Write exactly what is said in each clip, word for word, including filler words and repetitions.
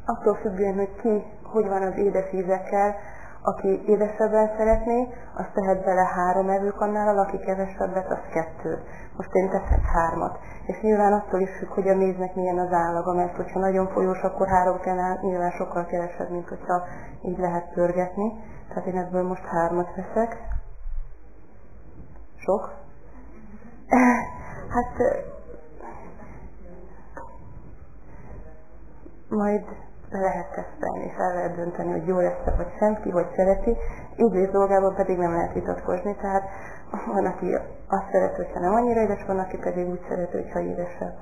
attól függően, hogy ki, hogy van az édes ízekkel, aki édesebben szeretné, az tehet bele három evőkannállal, aki kevesebbet, az kettő. Most én teszek hármat. És nyilván attól is függ, hogy a méznek milyen az állaga, mert hogyha nagyon folyós, akkor három kanál nyilván sokkal kevesebb, mint hogyha így lehet pörgetni. Tehát én ebből most hármat veszek. Sok? Hát majd lehet tesztelni, és el lehet dönteni, hogy jó lesz vagy sem, ki hogy szereti. Ízlés dolgában pedig nem lehet vitatkozni, tehát van, aki azt szeret, hogyha nem annyira édes, van, aki pedig úgy szeret, hogyha édesebb.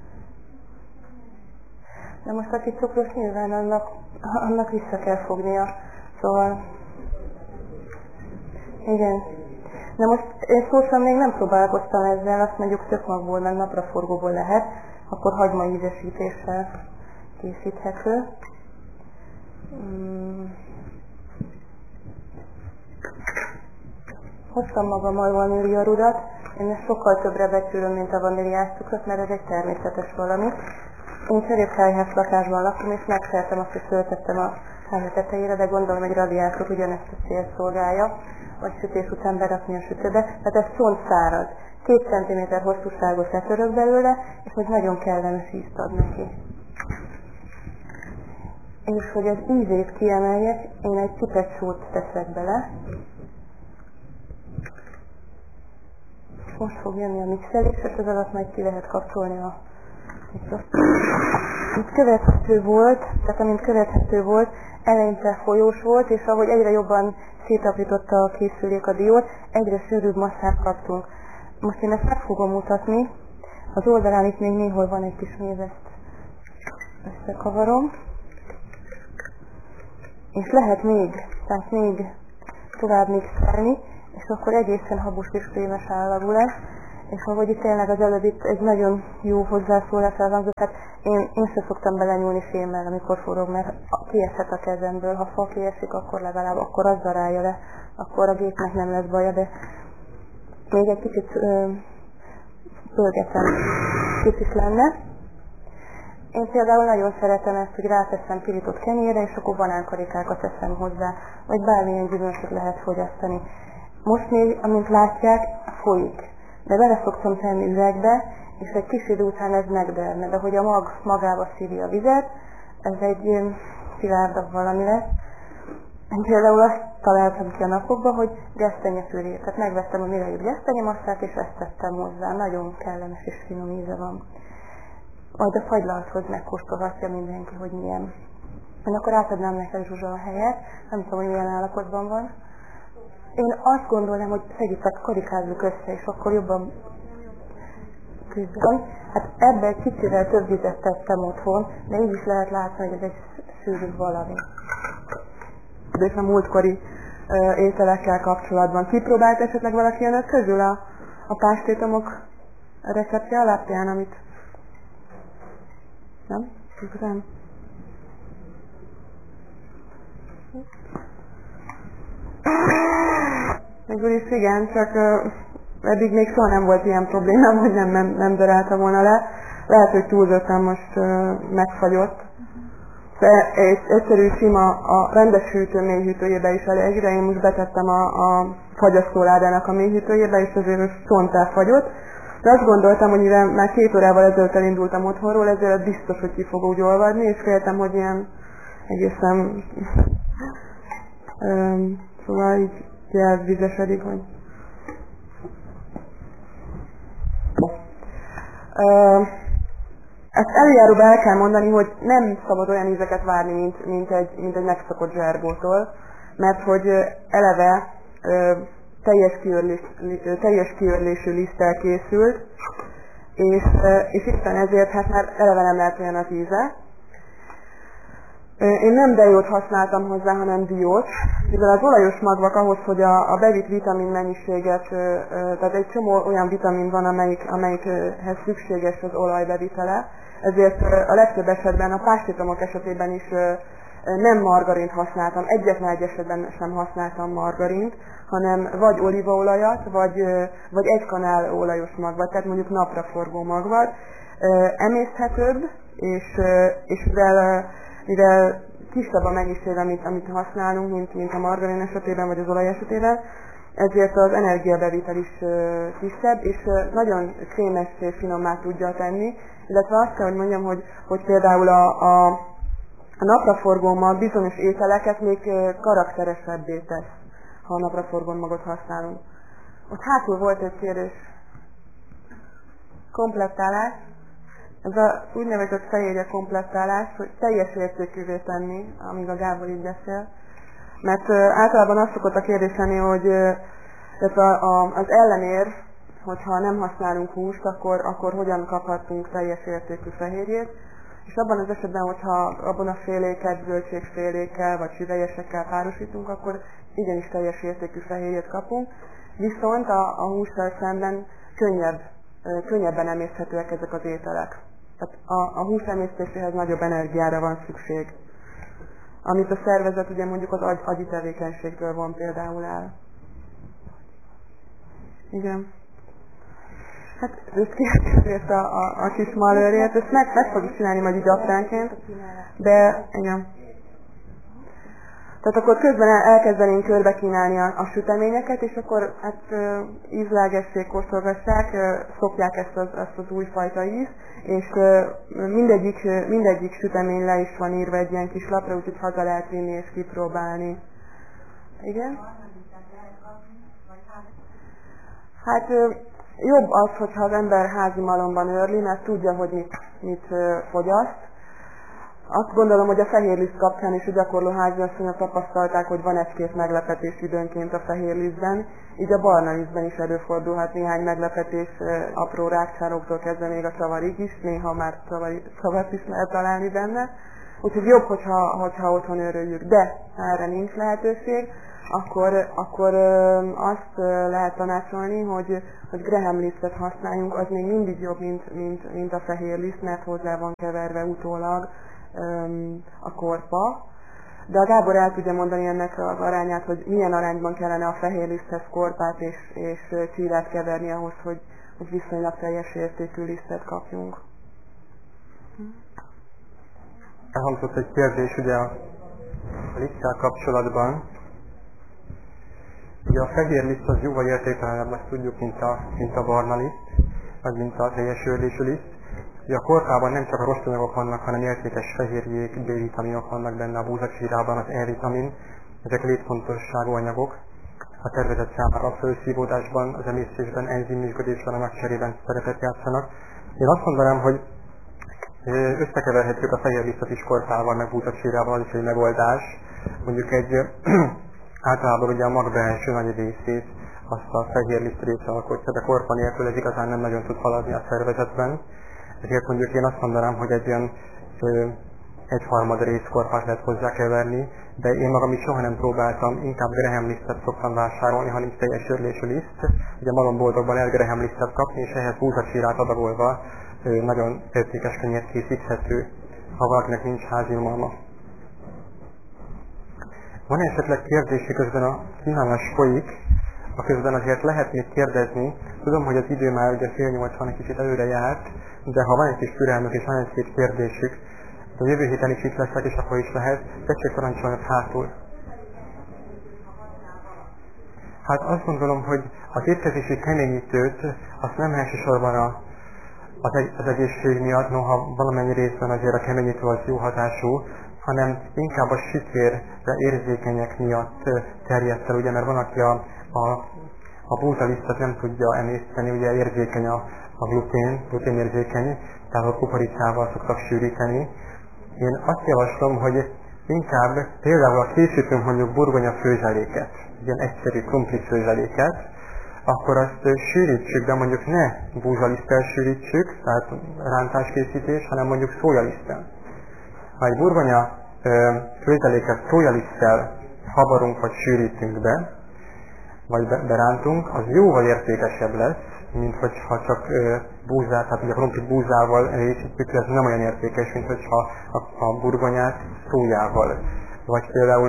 De most aki cukros, nyilván annak, annak vissza kell fognia. Szóval... Igen. De most én szósan még nem próbálkoztam ezzel, azt mondjuk tökmagból, meg napraforgóból lehet, akkor hagyma ízesítéssel készíthető. Hmm. Hoztam magammal vaníliarudat, én ezt sokkal többre becsülöm, mint a vaníliás cukrot, mert ez egy természetes valami. Én cserépkályhás lakásban lakom, és megszertem azt, hogy föltettem a kályha tetejére, de gondolom, hogy radiátor ugyanezt a célt szolgálja, vagy sütés után berakni a sütőbe. Tehát ez csontszáraz. Két centiméter hosszúságot letörök belőle, és még nagyon kellemes ízt ad neki. És hogy az ízét kiemeljek, én egy pipet sót teszek bele. Most fog jönni a mixelés, és ez alatt majd ki lehet kapcsolni a Itt követhető volt, tehát amint követhető volt, eleinte folyós volt, és ahogy egyre jobban szétaprította a készülék a diót, egyre sűrűbb masszát kaptunk. Most én ezt meg fogom mutatni. Az oldalán itt még néhol van egy kis méz, ezt összekavarom. És lehet még, tehát még tovább mixelni, és akkor egészen habos és krémes állagú lesz. És ahogy itt tényleg az előbb itt egy nagyon jó hozzászólás elhangzott, tehát én, én sem szoktam belenyúlni fémmel, amikor forog, mert kieshet a kezemből, ha fa kiesik, akkor legalább akkor az darálja le, akkor a gépnek nem lesz baja, de még egy kicsit pörgetem, kicsit lenne. Én például nagyon szeretem ezt, hogy ráteszem pirított kenyérre, és akkor banánkarikákat teszem hozzá, vagy bármilyen gyümölcsöt lehet fogyasztani. Most még, amint látják, folyik. De bele szoktam tenni üvegbe, és egy kis idő után ez megderne, de hogy a mag magába szívja a vizet, ez egy szilárdabb valami lesz. Én például azt találtam ki a napokban, hogy gesztenyepüré, tehát megvettem a Mireit gesztenyemasszát, és ezt tettem hozzá, nagyon kellemes és finom íze van. Majd a fagylalthoz megkóstolhatja mindenki, hogy milyen. Én akkor átadnám neked, Zsuzsa, a helyet, nem tudom, hogy milyen állapotban van. Én azt gondolom, hogy segítek, karikázzuk össze, és akkor jobban küzdöm. Hát ebben egy kicsivel több vizet tettem otthon, de így is lehet látni, hogy ez egy sűrű valami. És a múltkori uh, ételekkel kapcsolatban kipróbált esetleg valaki önök közül a, a pástétomok receptje alapján, amit... Nem? Igazán? Végül is igen, csak uh, eddig még soha nem volt ilyen problémám, hogy nem, nem, nem darálta volna le. Lehet, hogy túlzottan most uh, megfagyott. De egy egyszerű sima, a rendes hűtő mélyhűtőjébe is elég, de én most betettem a, a fagyasztóládának a mélyhűtőjébe, és azért az csontá fagyott. De azt gondoltam, hogy mivel már két órával ezelőtt elindultam otthonról, ezért biztos, hogy ki fog úgy olvadni, és féltem, hogy ilyen egészen... um, szóval így elvizesedik, hogy... Uh, Ezt előjáróban el kell mondani, hogy nem szabad olyan ízeket várni, mint, mint, egy, mint egy megszokott zserbótól, mert hogy eleve ö, teljes, kiörlés, teljes kiörlésű liszttel készült, és, ö, és éppen ezért hát már eleve nem lehet olyan az íze. Én nem dejót használtam hozzá, hanem diót, mivel az olajos magvak ahhoz, hogy a, a bevitt vitamin mennyiséget, ö, ö, tehát egy csomó olyan vitamin van, amelyik, amelyikhez szükséges az olaj bevitele, ezért a legtöbb esetben, a pástétomok esetében is nem margarint használtam, egyetlen egy esetben sem használtam margarint, hanem vagy olívaolajat, vagy, vagy egy kanál olajos magvat, tehát mondjuk napraforgó magvat. Emészthetőbb, és, és mivel mivel kisebb a mennyiség, amit, amit használunk, mint, mint a margarin esetében, vagy az olaj esetében, ezért az energiabevitel is uh, kisebb, és uh, nagyon krémes és finommá tudja tenni, illetve azt kell, hogy mondjam, hogy, hogy például a, a, a napraforgó mag bizonyos ételeket még uh, karakteresebbé tesz, ha a napraforgó magot használunk. Ott hátul volt egy kérdés. Komplettálás. Ez az úgynevezett fehérje komplettálás, hogy teljes értékűvé tenni, amíg a Gábor így beszél. Mert uh, általában azt szokott a kérdés lenni, hogy uh, a, a, az ellenérv, hogyha nem használunk húst, akkor, akkor hogyan kaphatunk teljes értékű fehérjét. És abban az esetben, hogyha abban a féléket zöldségfélékkel vagy süvelyesekkel párosítunk, akkor igenis teljes értékű fehérjét kapunk. Viszont a, a hússal szemben könnyebb, uh, könnyebben emészthetőek ezek az ételek. Tehát a, a hús emésztéséhez nagyobb energiára van szükség. Amit a szervezet ugye mondjuk az agy, agyi tevékenységtől von például el. Igen. Hát ezt kérdezett a, a, a kis malőrért, ezt meg, meg fogjuk csinálni majd így apránként, de igen. Tehát akkor közben el, elkezdenénk körbe kínálni a, a süteményeket, és akkor hát ízlágessék, kóstolgassák, szokják ezt az, ezt az újfajta ízt, és mindegyik, mindegyik sütemény le is van írva egy ilyen kis lapra, úgyhogy haza lehet vinni és kipróbálni. Igen? Hát jobb az, hogyha az ember házi malomban őrli, mert tudja, hogy mit, mit fogyaszt. Azt gondolom, hogy a fehérliszt kapcsán is a gyakorló háziasszonyok tapasztalták, hogy van egy-két meglepetés időnként a fehérlisztben, így a barna lisztben is előfordulhat néhány meglepetés, apró rákcsároktól kezdve még a csavarig is, néha már csavart is lehet találni benne. Úgyhogy jobb, hogyha, hogyha otthon őröljük, de ha erre nincs lehetőség, akkor, akkor azt lehet tanácsolni, hogy, hogy Graham lisztet használjunk, az még mindig jobb, mint, mint, mint a fehérliszt, mert hozzá van keverve utólag a korpa. De a Gábor el tudja mondani ennek az arányát, hogy milyen arányban kellene a fehérliszthez korpát és, és csílát keverni ahhoz, hogy, hogy viszonylag teljes értékű lisztet kapjunk. Elhangzott egy kérdés ugye a liszttel kapcsolatban. Ugye a fehér liszt az jóval értéktelenebb, azt tudjuk, mint a, mint a barna liszt, vagy mint a teljes őrlésű liszt. Ugye a korpában nem csak a rostanyagok vannak, hanem értékes fehérjék, B-vitaminok vannak benne, a búzacsírában, az E-vitamin, ezek létfontosságú anyagok. A szervezet számára a fölszívódásban, az emésztésben, enzimizsgödésben, a megcserében szerepet játszanak. Én azt mondanám, hogy összekeverhetjük a fehér lisztet is korpával, meg búzacsírával, az is egy megoldás. Mondjuk egy általában ugye a mag belső nagy részét azt a fehér liszt része alkotja, de korpa nélkül ez igazán nem nagyon tud haladni a szervezetben. Ezért mondjuk én azt mondanám, hogy egy olyan egyharmad rész korpát lehet hozzákeverni, de én magam is soha nem próbáltam, inkább Graham lisztet szoktam vásárolni, ha nincs teljes őrlésű liszt. Ugye malomboltokban lehet Graham lisztet kapni, és ehhez búzacsírát adagolva nagyon értékes kenyért készíthető, ha valakinek nincs házi malma. Van esetleg kérdés, közben a kínálás folyik, a közben azért lehet még kérdezni. Tudom, hogy az idő már ugye fél nyolcvan egy kicsit előre járt, de ha van egy kis türelmük és van egy-két kérdésük, a jövő héten is itt leszek, és akkor is lehet, tessék parancsolni hátul. Hát azt gondolom, hogy az étkezési keményítőt azt nem elsősorban a, az, egy, az egészség miatt, noha valamennyi részben azért a keményítő az jó hatású, hanem inkább a sütérre érzékenyek miatt terjedt el, ugye, mert van, aki a, a, a búzalisztet nem tudja emészteni, ugye érzékeny a, a glutén, gluténérzékeny, tehát a kukoricával szoktak sűríteni. Én azt javaslom, hogy inkább például a készítünk mondjuk burgonya főzeléket, ilyen egyszerű krumpli főzeléket, akkor azt sűrítsük, de mondjuk ne búzaliszttel sűrítsük, tehát rántáskészítés, hanem mondjuk szójaliszttel. Ha egy burgonya főzeléket szójaliszttel habarunk vagy sűrítünk be, vagy berántunk, az jóval értékesebb lesz, mint hogyha csak búzát, tehát ugye a krumplit búzával részítjük, ez nem olyan értékes, mint hogyha a, a burgonyát szójával. Vagy például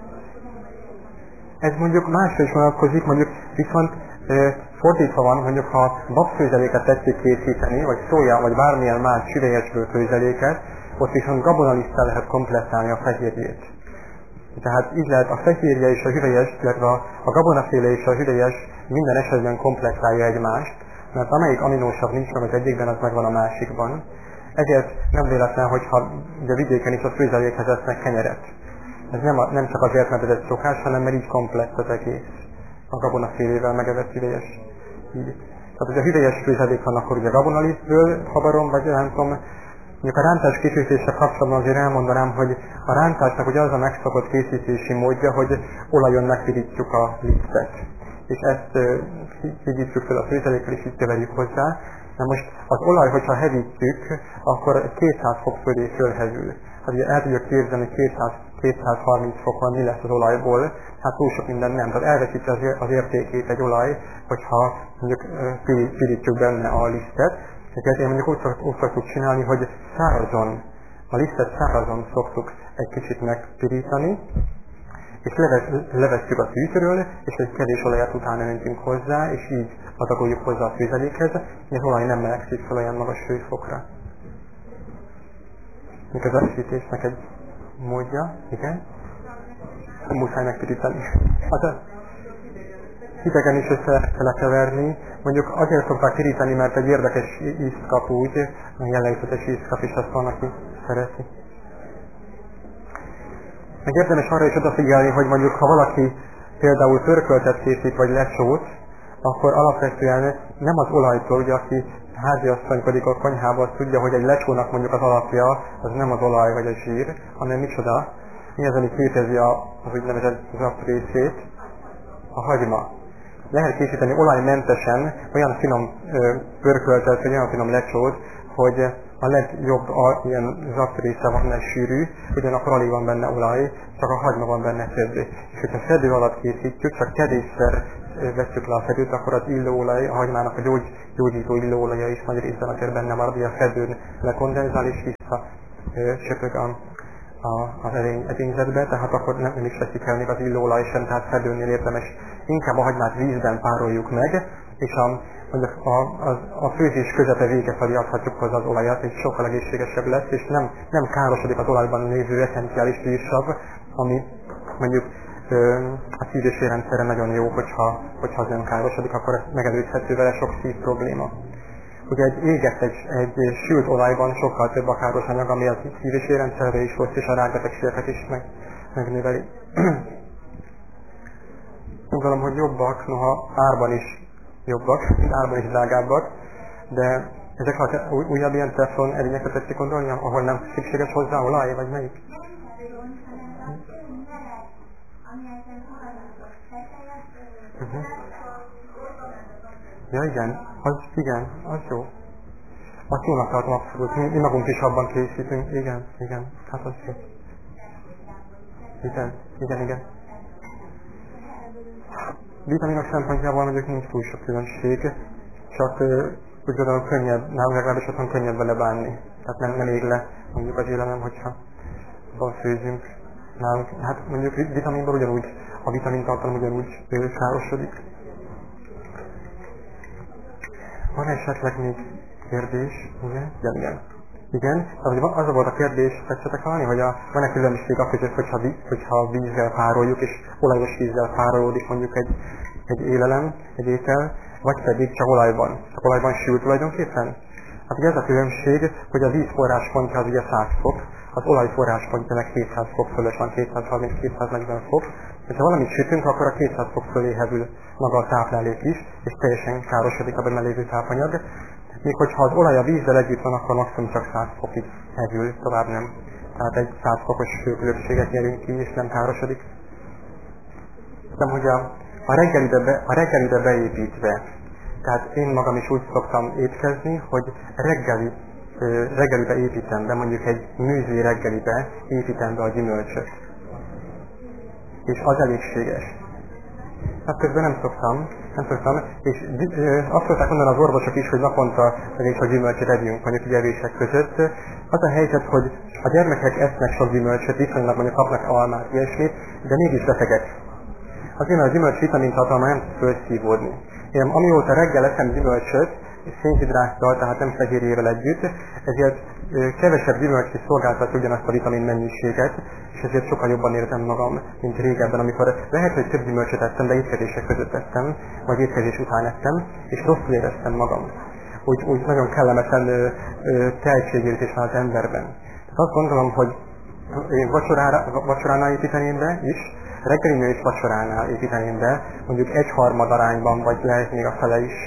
ez mondjuk másra is vonatkozik, mondjuk viszont e, fordítva van, mondjuk ha babfőzeléket tetszik készíteni, vagy szója, vagy bármilyen más süvelyesből főzeléket, ott viszont gabonaliszttel lehet komplettálni a fehérjét. Tehát így lehet a fehérje és a hüvelyes, illetve a, a gabonaféle és a hüvelyes minden esetben komplettálja egymást, mert amelyik aminósav nincs meg az egyikben, az megvan a másikban. Ezért nem véletlen, hogyha ugye vidéken is a főzelékhez esznek kenyeret. Ez nem, a, nem csak azért, mert ez egy szokás, hanem mert így komplett az egész. A gabonafélével megevett hüvelyes. Így. Tehát, hogy a hüvelyes főzelék van, akkor ugye gabonalisztből habarom, vagy nem tudom. Mondjuk a rántás készítése kapcsolatban azért elmondanám, hogy a rántásnak ugye az a megszokott készítési módja, hogy olajon megpirítjuk a lisztet. És ezt higítjük fel a főzelékkel, és így keverjük hozzá. Na most az olaj, hogyha hevítjük, akkor kétszáz fok fölé fölhevül. Hát ugye el tudjuk képzelni, hogy kétszáz-kétszázharminc fokon mi lesz az olajból, hát túl sok minden nem. Tehát elveszíti az értékét egy olaj, hogyha mondjuk pirítjuk benne a lisztet. Ezért én mondjuk úgy, úgy szoktuk csinálni, hogy szárazon, a lisztet szárazon szoktuk egy kicsit megpirítani, és levesszük a fűtőről, és egy kevés olajat utána öntünk hozzá, és így adagoljuk hozzá a főzelékhez, és az olaj nem melegszik fel olyan magas hőfokra. Még az esítésnek egy módja, igen. Muszáj megpirítani. Az hidegen is össze kell keverni. Mondjuk azért szokták pirítani, mert egy érdekes ízt kap úgy, meg jellegzetes ízt kap, és azt van, aki szereti. Meg érdemes arra is odafigyelni, hogy mondjuk ha valaki például pörköltet készít, vagy lecsót, akkor alapvetően nem az olajtól, ugye aki háziasszonykodik a konyhában, az tudja, hogy egy lecsónak mondjuk az alapja, az nem az olaj vagy a zsír, hanem micsoda. Mi az, ami képezi az úgynevezett zapt részét? A hagyma. Lehet készíteni olajmentesen olyan finom ö, pörköltet, vagy olyan finom lecsót, hogy a legjobb a, ilyen zapt része van benne sűrű, ugyanakkor alig van benne olaj, csak a hagyma van benne többé. És hogyha fedő alatt készítjük, csak kevésszer vesszük le a fedőt, akkor az illóolaj, a hagymának a gyógy, gyógyító illóolaja is nagy részben azért benne marad, hogy a fedőn lekondenzál és vissza ö, söpög a, a, az edényzetbe, tehát akkor nem, nem is veszik el még az illóolaj sem, tehát fedőnél érdemes. Inkább a hagymát vízben pároljuk meg, és a, a, a, a főzés közepe vége felé adhatjuk hozzá az olajat, és sokkal egészségesebb lesz, és nem, nem károsodik az olajban lévő eszenciális zsírsav, ami mondjuk ö, a szív- és vérrendszerre nagyon jó, hogyha, hogyha az nem károsodik, akkor megelőzhető vele sok szív probléma. Ugye egy égett, egy, egy sült olajban sokkal több a káros anyag, ami a szív- és vérrendszerre is rossz, és a rákbetegségeket is meg, megnöveli. Gondolom, hogy jobbak, noha árban is jobbak, árban is drágábbak, de ezek az újabb ilyen teflon edényeket tetszik gondolni, ahol nem szükséges hozzá olaj, vagy melyik? Uh-huh. Ja igen, az igen, az jó. Azt jónak tartom abszolút, mi, mi magunk is abban készítünk, igen, igen, hát az jó. Igen, igen, igen. Vitaminok szempontjából mondjuk nincs túl sok különbség, csak uh, úgy gondolom könnyebb, nálunk legalábbis otthon könnyebb vele bánni. Tehát nem, nem ég le mondjuk az élelem, hogyha abban főzünk. Nálunk, hát mondjuk vitaminból ugyanúgy, a vitamintartalom ugyanúgy uh, károsodik. Van esetleg még kérdés? Igen? Igen, igen. Igen, tehát az volt a kérdés, tetszetek hallani, hogy a, van-e különbség a között, hogyha, hogyha vízzel pároljuk, és olajos vízzel párolódik mondjuk egy, egy élelem, egy étel, vagy pedig csak olajban. Csak olajban sül tulajdonképpen? Hát ugye ez a különbség, hogy a víz forráspontja az ugye száz fok, az olaj forráspontja meg kétszáz fok fölött van, kétszázharminc-kétszáznegyven fok. Ha valamit sütünk, akkor a kétszáz fok fölé hevül maga a táplálék is, és teljesen károsodik a benne lévő tápanyag. Míg hogyha az olaj a vízzel együtt van, akkor maximum csak száz fokig hevül, tovább nem. Tehát egy száz fokos hőkülönbséget nyerünk ki, és nem károsodik. Nem, hogy a, a, reggelibe be, a reggelibe beépítve, tehát én magam is úgy szoktam étkezni, hogy reggeli, reggelibe építem be, mondjuk egy műzli reggelibe építem be a gyümölcsöt. És az elégséges. Hát közben nem szoktam, nem szoktam, és azt szokták mondani az orvosok is, hogy naponta elég sok gyümölcsöt együnk, mondjuk így evések között. Az a helyzet, hogy a gyermekek esznek sok gyümölcsöt, viszonylag mondjuk kapnak almát, ilyesmit, de mégis betegek. Azért, mert a gyümölcs vitamintartalma nem tud felszívódni. Én amióta reggel eszem gyümölcsöt, szénhidráttal, tehát nem fehérjével együtt, ezért kevesebb gyümölcs is szolgáltat ugyanazt a vitamin mennyiséget, és ezért sokkal jobban érzem magam, mint régebben, amikor lehet, hogy több gyümölcsöt ettem, de étkezések között ettem, vagy étkezés után ettem, és rosszul éreztem magam. Úgy, úgy nagyon kellemetlen ö, ö, tehetségérzés van az emberben. Tehát azt gondolom, hogy én vacsorára, vacsoránál építeném be is, reggelinő és vacsoránál építeném be, mondjuk egyharmad arányban, vagy lehet még a fele is.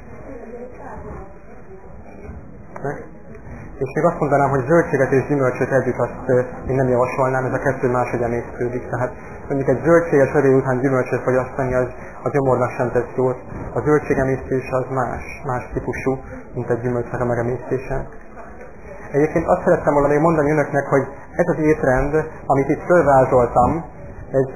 És még azt mondanám, hogy zöldséget és gyümölcsöt együtt azt én nem javasolnám, ez a kettő máshogy emésztődik. Tehát mondjuk egy zöldséges evő után gyümölcsöt fogyasztani, az a gyomornak sem tesz jót. A zöldségemésztés az más, más típusú, mint egy gyümölcsnek a megemésztése. Egyébként azt szerettem volna még mondani önöknek, hogy ez az étrend, amit itt fölvázoltam, ez,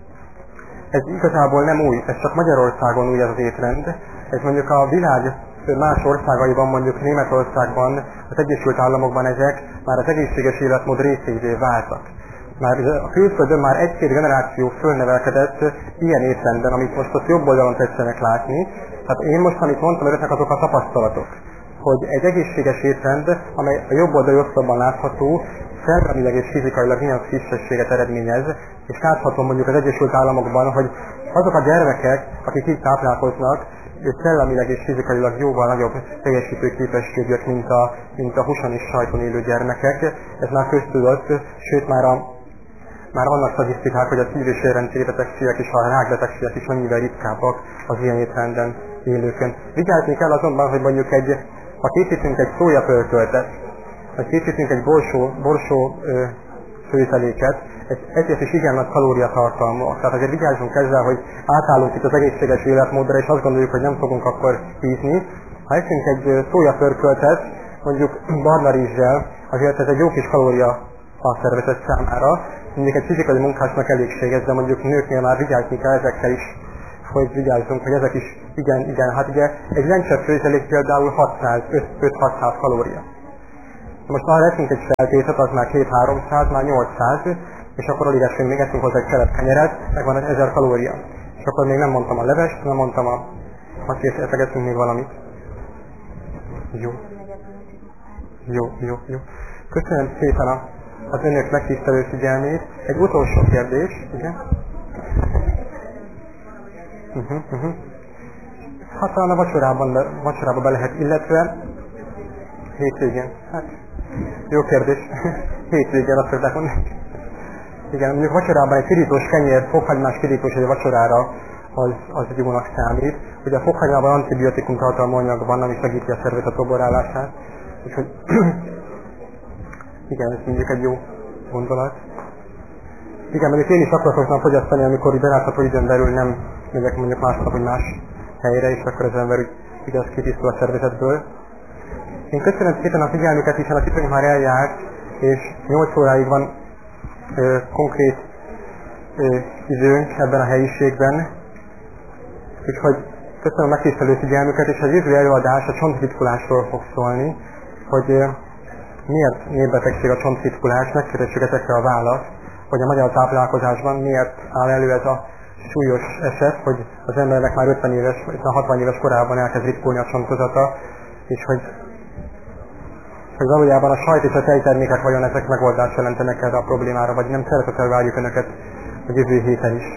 ez igazából nem új, ez csak Magyarországon új ez az étrend. Ez mondjuk a világ más országaiban, mondjuk Németországban, az Egyesült Államokban ezek már az egészséges életmód részévé váltak. Már a külföldön már egy-két generáció fölnevelkedett ilyen étrenden, amit most ott jobb oldalon tetszenek látni. Tehát én most, amit mondtam önöknek, azok a tapasztalatok. Hogy egy egészséges étrend, amely a jobb oldal jobbabban látható, szellemileg és fizikailag milyen frissességet eredményez, és láthatom mondjuk az Egyesült Államokban, hogy azok a gyermekek, akik itt táplálkoznak, szellemileg és fizikailag jóval nagyobb teljesítő képességűek, mint a, mint a húson és sajton élő gyermekek. Ez már köztudott, sőt már, a, már vannak statisztikák, hogy a szív- és érrendszerbetegségek és a rákbetegségek is mennyivel ritkábbak az ilyen étrenden élőkön. Vigyázni kell azonban, hogy mondjuk egy, ha készítünk egy szójapörköltet, vagy készítünk egy borsó, borsó ö, főzeléket, ez ezért is igen nagy kalóriatartalmúak. Tehát azért vigyázzunk ezzel, hogy átállunk itt az egészséges életmódra, és azt gondoljuk, hogy nem fogunk akkor hízni. Ha eszünk egy szójapörköltet, mondjuk barna rizssel, azért ez egy jó kis kalória a szervezet számára. Mondjuk egy fizikai munkásnak elégséges, de mondjuk nőknél már vigyázni kell ezekkel is, hogy vigyázzunk, hogy ezek is igen, igen, hát ugye egy lencse főzelék például hatszáz, öt-hatszáz kalória. Most ha eszünk egy feltétet, az már kétszáz-háromszáz, már nyolcszáz, és akkor alig esünk, még eszünk hozzá egy szelet kenyeret, meg van egy ezer kalória. És akkor még nem mondtam a levest, nem mondtam a... Azt eszegetünk még valamit. Jó. Jó, jó, jó. Köszönöm szépen a, az önök megtisztelő figyelmét. Egy utolsó kérdés, igen? Uh-huh, uh-huh. Hát talán a vacsorában be, vacsorába be lehet, illetve hétvégén. Hát, jó kérdés. Hétvégén azt szokták mondani. Igen, mondjuk vacsorában egy pirítós kenyér, fokhagymás pirítós egy vacsorára, az, az jónak számít. Ugye a fokhagymában antibiotikum tartalmú anyag van, ami segíti a szervezet toborálását. Úgyhogy igen, ez mondjuk egy jó gondolat. Igen, mondjuk én is akkor szoktam fogyasztani, amikor belátható időn belül nem megyek mondjuk másnap, vagy más helyre, és akkor az ember úgy, úgy az kitisztul a szervezetből. Én köszönöm szépen a figyelmüket, hiszen a időnk már eljárt, és nyolc óráig van ö, konkrét ö, időnk ebben a helyiségben. Úgyhogy köszönöm a megtisztelő figyelmüket, és a jövő előadás a csontritkulásról fog szólni, hogy ö, miért népbetegség a csontritkulás, megkeressük ezekre a választ, hogy a magyar táplálkozásban miért áll elő ez a súlyos eset, hogy az embernek már ötven éves, hatvan éves korában elkezd ritkulni a csontkozata, és hogy, hogy valójában a sajt és a tejtermékek vajon ezek megoldást jelentenek erre a problémára, vagy nem. Szeretettel várjuk Önöket a jövő héten is.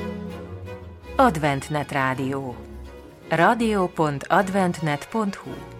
Adventnet Rádió. rádió pont adventnet pont hu